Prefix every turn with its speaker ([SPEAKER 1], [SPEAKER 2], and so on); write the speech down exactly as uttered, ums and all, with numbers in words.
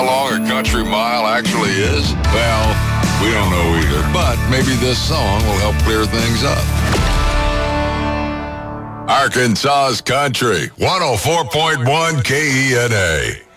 [SPEAKER 1] How long a country mile actually is? Well, we don't know either, but maybe this song will help clear things up. Arkansas's Country, one oh four point one K E N A.